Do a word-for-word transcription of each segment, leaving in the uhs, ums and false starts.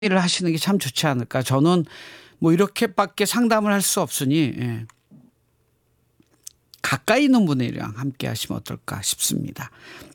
일을 하시는 게 참 좋지 않을까. 저는 뭐 이렇게밖에 상담을 할 수 없으니 예. 가까이 있는 분이랑 함께 하시면 어떨까 싶습니다.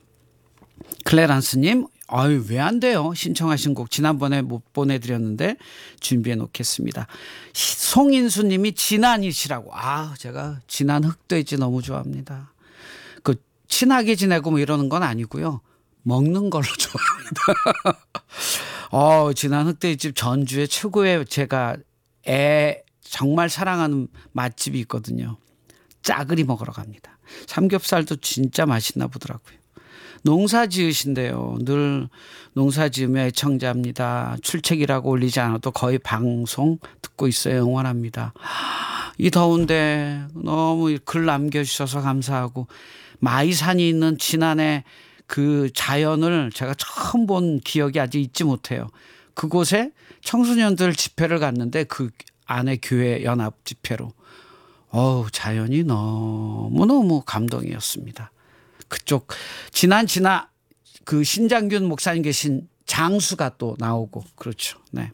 클레란스님, 아유 왜 안 돼요? 신청하신 곡 지난번에 못 보내드렸는데 준비해 놓겠습니다. 송인수님이 진안이시라고. 아 제가 진안 흑돼지 너무 좋아합니다. 그 친하게 지내고 뭐 이러는 건 아니고요. 먹는 걸로 좋아합니다. 어 진안 흑돼지집 전주에 최고의 제가 애 정말 사랑하는 맛집이 있거든요. 짜글이 먹으러 갑니다. 삼겹살도 진짜 맛있나 보더라고요. 농사 지으신데요. 늘 농사 지으며 애청자입니다. 출첵이라고 올리지 않아도 거의 방송 듣고 있어요. 응원합니다. 이 더운데 너무 글 남겨주셔서 감사하고, 마이산이 있는 진안의 그 자연을 제가 처음 본 기억이 아직 잊지 못해요. 그곳에 청소년들 집회를 갔는데 그 안에 교회 연합 집회로 어우 자연이 너무너무 감동이었습니다. 그쪽 진안 진화 그 신장균 목사님 계신 장수가 또 나오고 그렇죠. 네.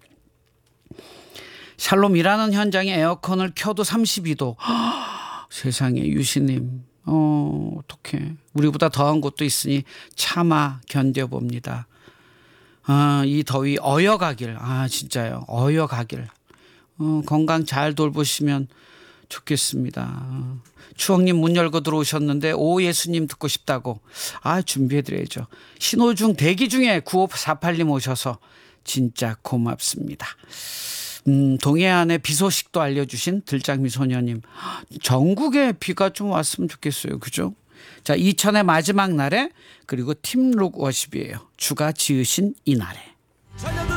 샬롬 일하는 현장에 에어컨을 켜도 삼십이 도. 허, 세상에 유시님. 어 어떡해. 우리보다 더한 곳도 있으니 참아 견뎌봅니다. 아, 이 더위 어여가길. 아 진짜요. 어여가길. 어, 건강 잘 돌보시면 좋겠습니다. 추억님 문 열고 들어오셨는데 오 예수님 듣고 싶다고. 아 준비해드려야죠. 신호중 대기 중에 구오사팔님 오셔서 진짜 고맙습니다. 음, 동해안의 비 소식도 알려주신 들장미 소녀님. 전국에 비가 좀 왔으면 좋겠어요. 그죠? 자, 이천의 마지막 날에 그리고 팀룩 워십이에요. 주가 지으신 이 날에.